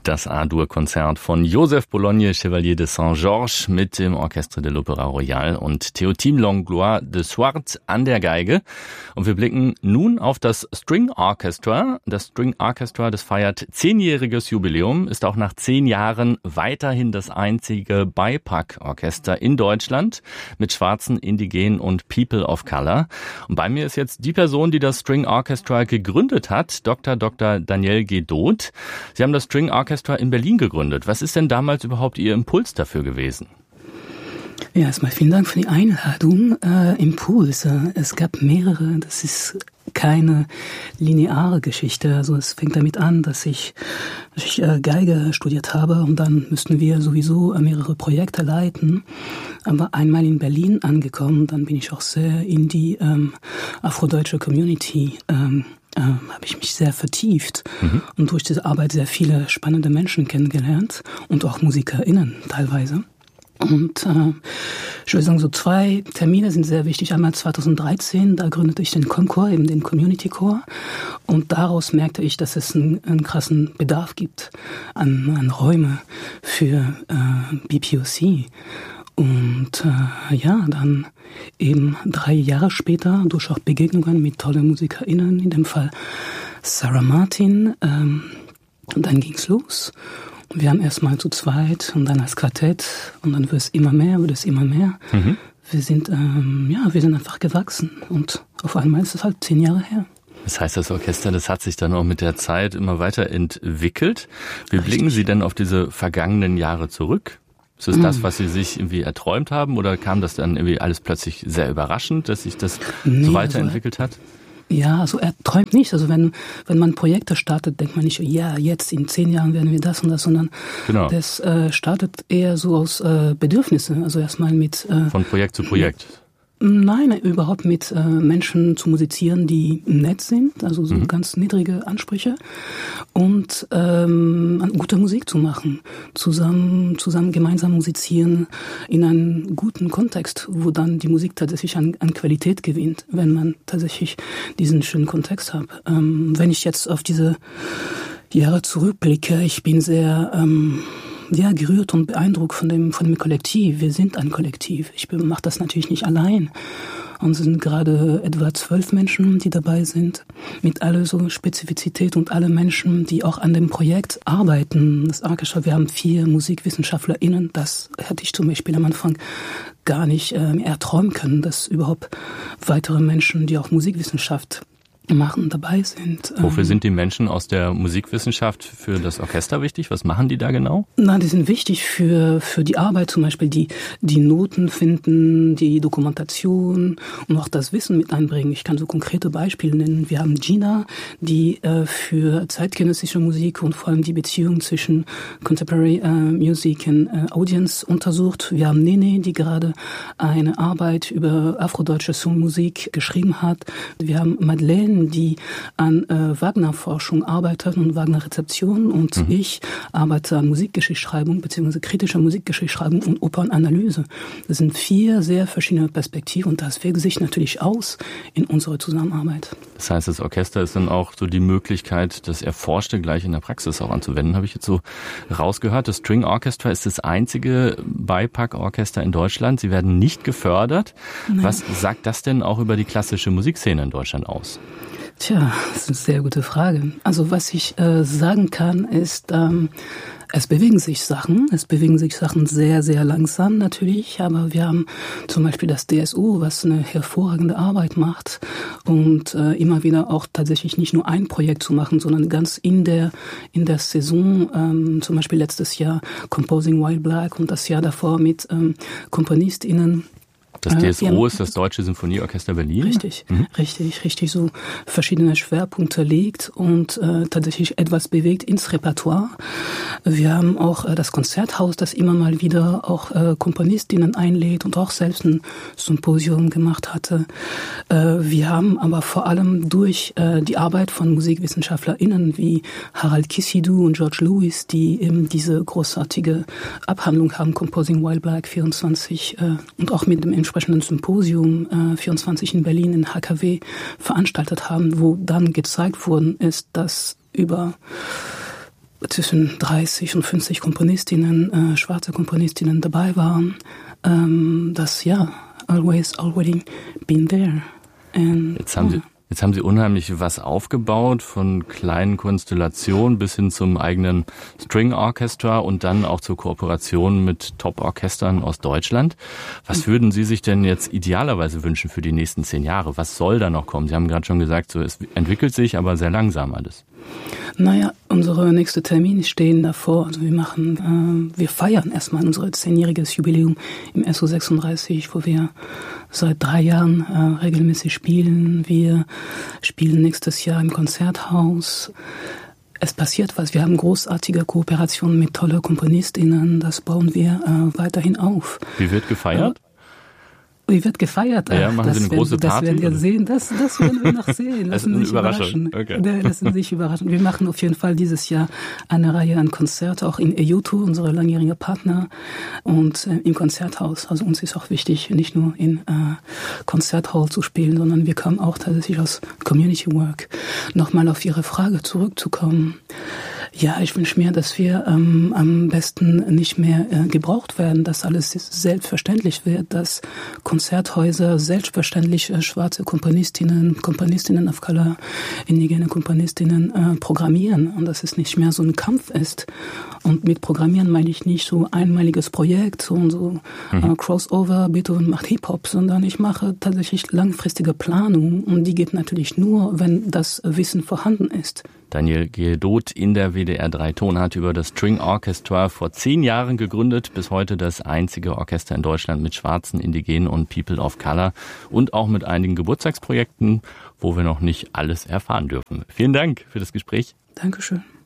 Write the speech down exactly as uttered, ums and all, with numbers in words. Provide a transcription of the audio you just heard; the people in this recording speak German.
Das A-Dur-Konzert von Joseph Bologne, Chevalier de Saint-Georges mit dem Orchestre de l'Opéra Royal und Théotime Langlois de Swart an der Geige. Und wir blicken nun auf das String Orchestra. Das String Orchestra, das feiert zehnjähriges Jubiläum, ist auch nach zehn Jahren weiterhin das einzige B I P A C-Orchester in Deutschland mit Schwarzen, Indigenen und People of Color. Und bei mir ist jetzt die Person, die das String Orchestra gegründet hat, Doktor Doktor Danielle Gedot. Sie haben das String Orchestra in Berlin gegründet. Was ist denn damals überhaupt Ihr Impuls dafür gewesen? Ja, erstmal vielen Dank für die Einladung. Äh, Impuls, äh, es gab mehrere, das ist keine lineare Geschichte. Also es fängt damit an, dass ich, dass ich äh, Geige studiert habe und dann müssten wir sowieso äh, mehrere Projekte leiten. Aber einmal in Berlin angekommen, dann bin ich auch sehr in die ähm, afrodeutsche Community ähm, Ähm, habe ich mich sehr vertieft mhm. und durch diese Arbeit sehr viele spannende Menschen kennengelernt und auch MusikerInnen teilweise. Und äh, ich würde sagen, so zwei Termine sind sehr wichtig. Einmal zweitausenddreizehn, da gründete ich den Conchor, eben den Community Chor. Und daraus merkte ich, dass es einen, einen krassen Bedarf gibt an, an Räume für äh, B P O C. Und äh, ja, dann eben drei Jahre später, durch auch Begegnungen mit tollen MusikerInnen, in dem Fall Sarah Martin, ähm, und dann ging's los. Und wir haben erstmal zu zweit und dann als Quartett und dann wird es immer mehr, wird es immer mehr. Mhm. Wir sind, ähm, ja, wir sind einfach gewachsen und auf einmal ist es halt zehn Jahre her. Das heißt, das Orchester, das hat sich dann auch mit der Zeit immer weiter entwickelt. Wie Richtig. blicken Sie denn auf diese vergangenen Jahre zurück? Ist es das, was Sie sich irgendwie erträumt haben, oder kam das dann irgendwie alles plötzlich sehr überraschend, dass sich das nee, so weiterentwickelt also, hat? Ja, also er träumt nicht. Also wenn wenn man Projekte startet, denkt man nicht, ja, jetzt in zehn Jahren werden wir das und das, sondern genau. das äh, startet eher so aus äh, Bedürfnissen. Also erstmal mit äh, von Projekt zu Projekt. Nein, überhaupt mit äh, Menschen zu musizieren, die nett sind, also so mhm. ganz niedrige Ansprüche, und ähm, gute Musik zu machen, zusammen, zusammen gemeinsam musizieren in einem guten Kontext, wo dann die Musik tatsächlich an, an Qualität gewinnt, wenn man tatsächlich diesen schönen Kontext hat. Ähm, wenn ich jetzt auf diese Jahre zurückblicke, ich bin sehr ähm, ja, gerührt und beeindruckt von dem, von dem Kollektiv. Wir sind ein Kollektiv. Ich mache das natürlich nicht allein. Und es sind gerade etwa zwölf Menschen, die dabei sind, mit aller so Spezifizität und alle Menschen, die auch an dem Projekt arbeiten. Das Orchester, wir haben vier MusikwissenschaftlerInnen. Das hätte ich zum Beispiel am Anfang gar nicht äh, erträumen können, dass überhaupt weitere Menschen, die auch Musikwissenschaft machen, dabei sind. Wofür sind die Menschen aus der Musikwissenschaft für das Orchester wichtig? Was machen die da genau? Na, die sind wichtig für für die Arbeit, zum Beispiel die die Noten finden, die Dokumentation und auch das Wissen mit einbringen. Ich kann so konkrete Beispiele nennen. Wir haben Gina, die äh, für zeitgenössische Musik und vor allem die Beziehung zwischen Contemporary äh, Music und äh, Audience untersucht. Wir haben Nene, die gerade eine Arbeit über afrodeutsche Songmusik geschrieben hat. Wir haben Madeleine, die an äh, Wagner-Forschung arbeitet und Wagner-Rezeption, und mhm. ich arbeite an Musikgeschichtsschreibung bzw. kritischer Musikgeschichtsschreibung und Opernanalyse. Das sind vier sehr verschiedene Perspektiven und das wirkt sich natürlich aus in unserer Zusammenarbeit. Das heißt, das Orchester ist dann auch so die Möglichkeit, das Erforschte gleich in der Praxis auch anzuwenden, habe ich jetzt so rausgehört. Das String Orchestra ist das einzige B I P A C-Orchester in Deutschland. Sie werden nicht gefördert. Nein. Was sagt das denn auch über die klassische Musikszene in Deutschland aus? Tja, das ist eine sehr gute Frage. Also was ich äh, sagen kann, ist, ähm, es bewegen sich Sachen. Es bewegen sich Sachen sehr, sehr langsam natürlich. Aber wir haben zum Beispiel das D S O, was eine hervorragende Arbeit macht. Und äh, immer wieder auch tatsächlich nicht nur ein Projekt zu machen, sondern ganz in der in der Saison. Ähm, zum Beispiel letztes Jahr Composing While Black und das Jahr davor mit ähm, KomponistInnen. Das D S O ja, ist das Deutsche Sinfonieorchester Berlin? Richtig, mhm. richtig, richtig, so verschiedene Schwerpunkte legt und äh, tatsächlich etwas bewegt ins Repertoire. Wir haben auch äh, das Konzerthaus, das immer mal wieder auch äh, Komponistinnen einlädt und auch selbst ein Symposium gemacht hatte. Äh, wir haben aber vor allem durch äh, die Arbeit von MusikwissenschaftlerInnen wie Harald Kissidou und George Lewis, die eben diese großartige Abhandlung haben, Composing While Black vierundzwanzig, äh, und auch mit dem entsprechenden Symposium äh, vierundzwanzig in Berlin in H K W veranstaltet haben, wo dann gezeigt worden ist, dass über zwischen dreißig und fünfzig Komponistinnen, äh, schwarze Komponistinnen dabei waren, ähm, das ja, always already been there. And, jetzt haben ja. Sie Jetzt haben Sie unheimlich was aufgebaut, von kleinen Konstellationen bis hin zum eigenen String Orchestra und dann auch zur Kooperation mit Top-Orchestern aus Deutschland. Was würden Sie sich denn jetzt idealerweise wünschen für die nächsten zehn Jahre? Was soll da noch kommen? Sie haben gerade schon gesagt, so es entwickelt sich, aber sehr langsam alles. Naja, unsere nächsten Termine stehen davor. Also wir machen, äh, wir feiern erstmal unser zehnjähriges Jubiläum im S O sechsunddreißig, wo wir seit drei Jahren äh, regelmäßig spielen. Wir spielen nächstes Jahr im Konzerthaus. Es passiert was. Wir haben großartige Kooperationen mit tollen KomponistInnen. Das bauen wir äh, weiterhin auf. Wie wird gefeiert? Äh, Wie wird gefeiert? Ja, machen das Sie eine große werden, Party? Das werden wir sehen. Das, das werden wir noch sehen. Lassen Sie sich überraschen. Okay. Lassen Sie sich überraschen. Wir machen auf jeden Fall dieses Jahr eine Reihe an Konzerten, auch in E U T U, unsere langjährige Partner, und äh, im Konzerthaus. Also uns ist auch wichtig, nicht nur in äh, Konzerthall zu spielen, sondern wir kommen auch tatsächlich aus Community Work. Nochmal auf Ihre Frage zurückzukommen. Ja, ich wünsche mir, dass wir ähm, am besten nicht mehr äh, gebraucht werden, dass alles selbstverständlich wird, dass Konzerthäuser selbstverständlich äh, schwarze Komponistinnen, Komponistinnen of Color, indigene Komponistinnen äh, programmieren und dass es nicht mehr so ein Kampf ist. Und mit Programmieren meine ich nicht so einmaliges Projekt, so und so mhm. äh, Crossover, Beethoven macht Hip-Hop, sondern ich mache tatsächlich langfristige Planung und die geht natürlich nur, wenn das Wissen vorhanden ist. Daniel Geldot in der W D R drei Tonart über das String Orchestra, vor zehn Jahren gegründet, bis heute das einzige Orchester in Deutschland mit Schwarzen, Indigenen und People of Color und auch mit einigen Geburtstagsprojekten, wo wir noch nicht alles erfahren dürfen. Vielen Dank für das Gespräch. Dankeschön.